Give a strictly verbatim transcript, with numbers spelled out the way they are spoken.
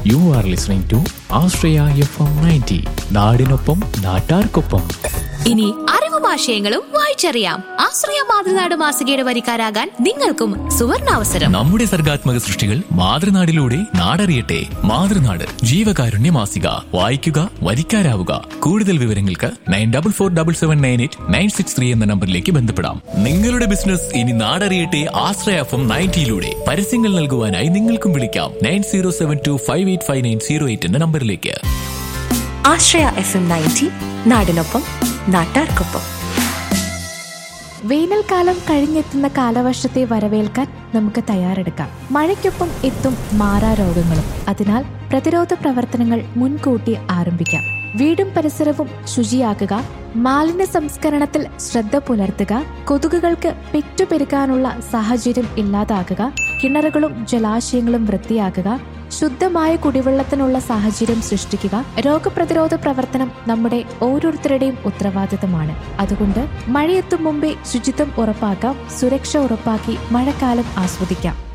You are listening to Ashraya F M ninety. നാടിനൊപ്പം നാട്ടാർക്കൊപ്പം. ഇനി അറിവും ആശയങ്ങളും വായിച്ചറിയാം. ആശ്രയ മാതൃനാട് മാസികയുടെ വരിക്കാരാകാൻ നിങ്ങൾക്കും സുവർണാവസരം. നമ്മുടെ സർഗാത്മക സൃഷ്ടികൾ മാതൃനാടിലൂടെ നാടറിയട്ടെ. മാതൃനാട് ജീവകാരുണ്യ മാസിക. വായിക്കുക, വരിക്കാരാവുക. കൂടുതൽ വിവരങ്ങൾക്ക് nine double four double seven nine eight nine six three എന്ന നമ്പറിലേക്ക് ബന്ധപ്പെടാം. നിങ്ങളുടെ ബിസിനസ് ഇനി നാടറിയട്ടെ ആശ്രയ എഫ് എം നയൻറ്റിയിലൂടെ. പരസ്യങ്ങൾ നൽകുവാനായി നിങ്ങൾക്കും വിളിക്കാം nine zero seven to five eight five nine zero eight എന്ന നമ്പറിലേക്ക്. ആശ്രയ എഫ് എം നയൻറ്റി, നാടിനൊപ്പം നാട്ടാർക്കൊപ്പം. വേനൽക്കാലം കഴിഞ്ഞെത്തുന്ന കാലവർഷത്തെ വരവേൽക്കാൻ നമുക്ക് തയ്യാറെടുക്കാം. മഴയ്ക്കൊപ്പം എത്തും മാറാരോഗങ്ങളും. അതിനാൽ പ്രതിരോധ പ്രവർത്തനങ്ങൾ മുൻകൂട്ടി ആരംഭിക്കാം. വീടും പരിസരവും ശുചിയാക്കുക, മാലിന്യ സംസ്കരണത്തിൽ ശ്രദ്ധ പുലർത്തുക, കൊതുകുകൾക്ക് പെറ്റുപെരുകാനുള്ള സാഹചര്യം ഇല്ലാതാക്കുക, കിണറുകളും ജലാശയങ്ങളും വൃത്തിയാക്കുക, ശുദ്ധമായ കുടിവെള്ളത്തിനുള്ള സാഹചര്യം സൃഷ്ടിക്കുക. രോഗപ്രതിരോധ പ്രവർത്തനം നമ്മുടെ ഓരോരുത്തരുടെയും ഉത്തരവാദിത്തമാണ്. അതുകൊണ്ട് മഴയെത്തും മുമ്പേ ശുചിത്വം ഉറപ്പാക്കാം, സുരക്ഷ ഉറപ്പാക്കി മഴക്കാലം ആസ്വദിക്കാം.